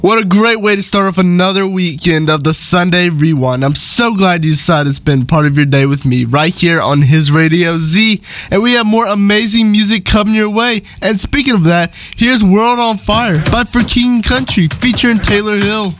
What a great way to start off another weekend of the Sunday Rewind. I'm so glad you decided to spend part of your day with me right here on His Radio Z. And we have more amazing music coming your way. And speaking of that, here's World on Fire by For King Country featuring Taylor Hill.